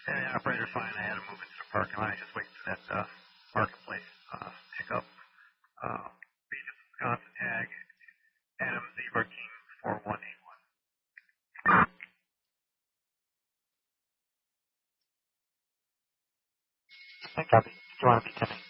Hey, operator, fine. I had to move into the parking lot. Just waiting for that marketplace pickup. Region Wisconsin tag, Adam Zebra King 4181. Copy. Do you want to be 10?